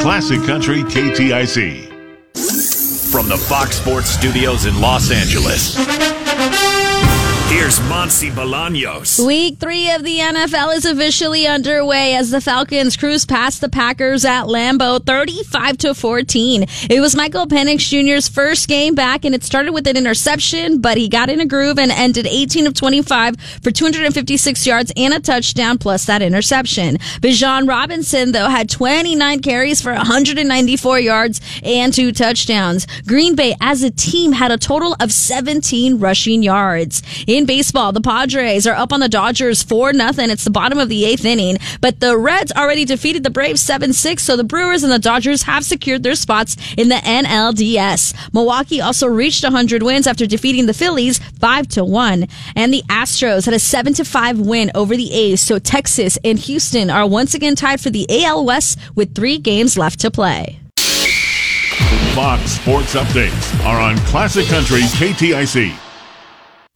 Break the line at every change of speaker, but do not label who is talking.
Classic Country KTIC.
From the Fox Sports Studios in Los Angeles, here's Monty Bolaños.
Week 3 of the NFL is officially underway as the Falcons cruise past the Packers at Lambeau 35-14. It was Michael Penix Jr.'s first game back, and it started with an interception, but he got in a groove and ended 18 of 25 for 256 yards and a touchdown plus that interception. Bijan Robinson, though, had 29 carries for 194 yards and 2 touchdowns. Green Bay, as a team, had a total of 17 rushing yards. In baseball, the Padres are up on the Dodgers 4-0. It's the bottom of the 8th inning, but the Reds already defeated the Braves 7-6, so the Brewers and the Dodgers have secured their spots in the NLDS. Milwaukee also reached 100 wins after defeating the Phillies 5-1, and the Astros had a 7-5 win over the A's, so Texas and Houston are once again tied for the AL West with 3 games left to play.
Fox Sports Updates are on Classic Country KTIC.